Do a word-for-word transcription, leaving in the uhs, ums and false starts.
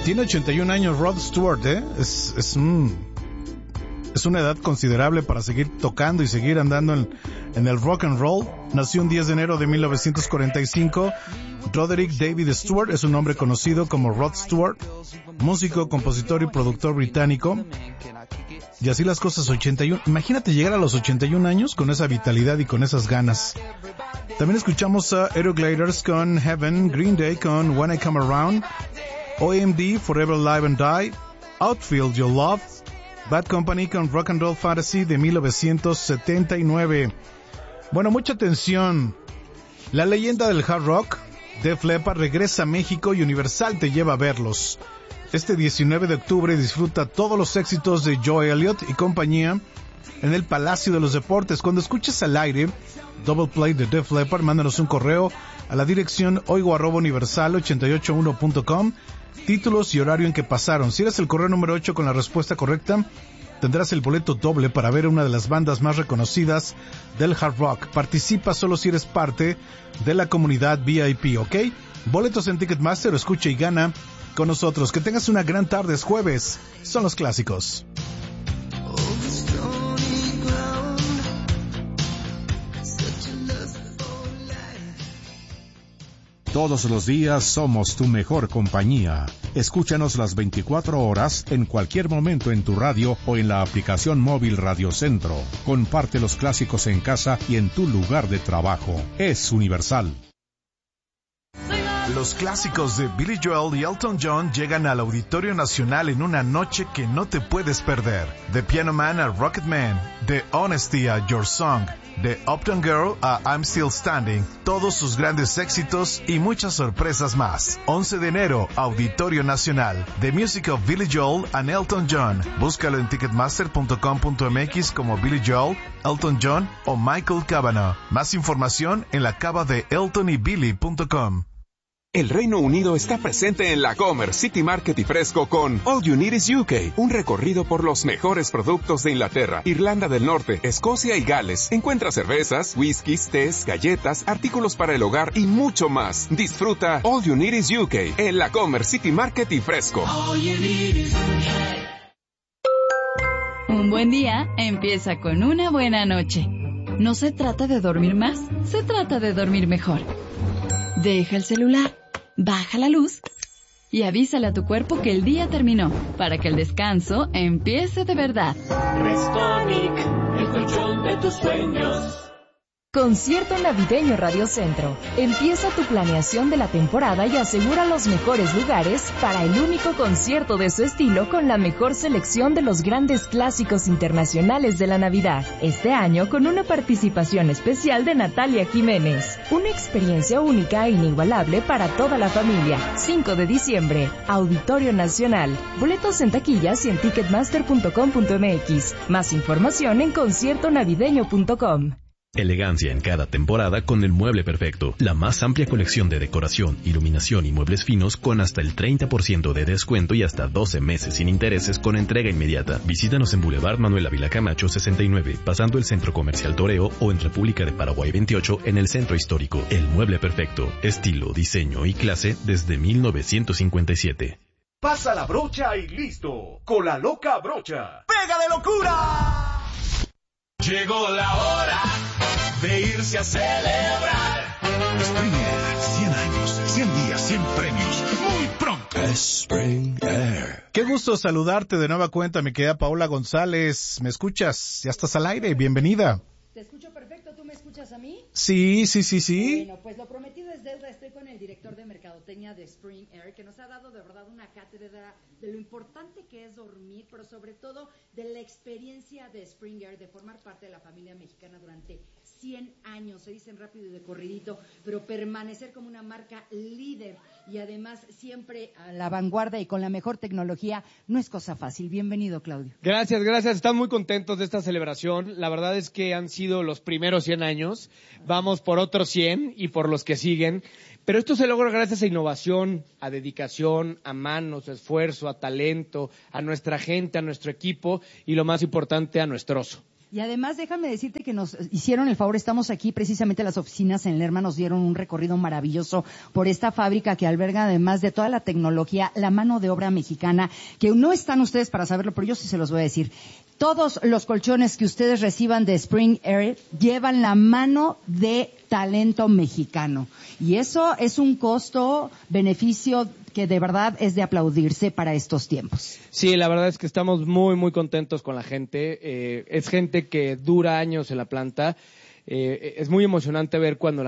Tiene ochenta y un años Rod Stewart, ¿eh? Es, es, un, es una edad considerable para seguir tocando y seguir andando en, en el rock and roll. Nació un diez de enero de mil novecientos cuarenta y cinco. Roderick David Stewart es un hombre conocido como Rod Stewart, músico, compositor y productor británico. Y así las cosas, ochenta y uno. Imagínate llegar a los ochenta y un años con esa vitalidad y con esas ganas. También escuchamos a Aerogliders con Heaven, Green Day con When I Come Around, O M D, Forever Live and Die, Outfield, Your Love, Bad Company con Rock and Roll Fantasy de mil novecientos setenta y nueve. Bueno, mucha atención. La leyenda del hard rock, Def Leppard, regresa a México y Universal te lleva a verlos. Este diecinueve de octubre disfruta todos los éxitos de Joe Elliott y compañía en el Palacio de los Deportes. Cuando escuches al aire Double Play de Def Leppard, mándanos un correo a la dirección oigo arroba universal ochenta y ocho uno punto com, títulos y horario en que pasaron. Si eres el correo número ocho con la respuesta correcta, tendrás el boleto doble para ver una de las bandas más reconocidas del hard rock. Participa solo si eres parte de la comunidad V I P, ¿ok? Boletos en Ticketmaster, escucha y gana con nosotros. Que tengas una gran tarde, es jueves, son los clásicos. Todos los días somos tu mejor compañía. Escúchanos las veinticuatro horas, en cualquier momento en tu radio o en la aplicación móvil Radio Centro. Comparte los clásicos en casa y en tu lugar de trabajo. Es Universal. Los clásicos de Billy Joel y Elton John llegan al Auditorio Nacional en una noche que no te puedes perder. De Piano Man a Rocket Man, de Honesty a Your Song, de Uptown Girl a I'm Still Standing, todos sus grandes éxitos y muchas sorpresas más. once de enero, Auditorio Nacional, The Music of Billy Joel and Elton John. Búscalo en ticketmaster punto com punto m x como Billy Joel, Elton John o Michael Cavanaugh. Más información en la cava de elton y billy punto com. El Reino Unido está presente en la Comer City Market y Fresco con All You Need Is U K, un recorrido por los mejores productos de Inglaterra, Irlanda del Norte, Escocia y Gales. Encuentra cervezas, whiskies, tés, galletas, artículos para el hogar y mucho más. Disfruta All You Need Is U K en la Comer City Market y Fresco. All you need is U K. Un buen día empieza con una buena noche. No se trata de dormir más, se trata de dormir mejor. Deja el celular, baja la luz y avísale a tu cuerpo que el día terminó, para que el descanso empiece de verdad. Restonic, el colchón de tus sueños. Concierto Navideño Radio Centro. Empieza tu planeación de la temporada y asegura los mejores lugares para el único concierto de su estilo con la mejor selección de los grandes clásicos internacionales de la Navidad. Este año con una participación especial de Natalia Jiménez. Una experiencia única e inigualable para toda la familia. cinco de diciembre, Auditorio Nacional. Boletos en taquillas y en ticketmaster punto com punto m x. Más información en concierto navideño punto com. Elegancia en cada temporada con el mueble perfecto. La más amplia colección de decoración, iluminación y muebles finos con hasta el treinta por ciento de descuento y hasta doce meses sin intereses con entrega inmediata. Visítanos en Boulevard Manuel Ávila Camacho sesenta y nueve, pasando el Centro Comercial Toreo, o en República de Paraguay veintiocho en el Centro Histórico. El mueble perfecto. Estilo, diseño y clase desde mil novecientos cincuenta y siete. Pasa la brocha y listo. Con la loca brocha. ¡Pega de locura! Llegó la hora de irse a celebrar. Spring Air, cien años, cien días, cien premios, muy pronto. Spring Air. Qué gusto saludarte de nueva cuenta, mi querida Paola González. ¿Me escuchas? Ya estás al aire, bienvenida. Te escucho perfecto, ¿tú me escuchas a mí? Sí, sí, sí, sí. Bueno, pues lo prometido es deuda. Estoy con el director de mercadotecnia de Spring Air, que nos ha dado de verdad una cátedra de lo importante que es dormir, pero sobre todo de la experiencia de Spring Air, de formar parte de la familia mexicana durante cien años, se dicen rápido y de corridito, pero permanecer como una marca líder y además siempre a la vanguardia y con la mejor tecnología, no es cosa fácil. Bienvenido, Claudio. Gracias, gracias. Están muy contentos de esta celebración. La verdad es que han sido los primeros cien años. Vamos por otros cien y por los que siguen. Pero esto se logra gracias a innovación, a dedicación, a manos, a esfuerzo, a talento, a nuestra gente, a nuestro equipo y lo más importante, a nuestro oso. Y además, déjame decirte que nos hicieron el favor, estamos aquí precisamente las oficinas en Lerma, nos dieron un recorrido maravilloso por esta fábrica que alberga, además de toda la tecnología, la mano de obra mexicana, que no están ustedes para saberlo, pero yo sí se los voy a decir. Todos los colchones que ustedes reciban de Spring Air llevan la mano de talento mexicano. Y eso es un costo-beneficio que de verdad es de aplaudirse para estos tiempos. Sí, la verdad es que estamos muy, muy contentos con la gente. Eh, es gente que dura años en la planta. Eh, es muy emocionante ver cuando la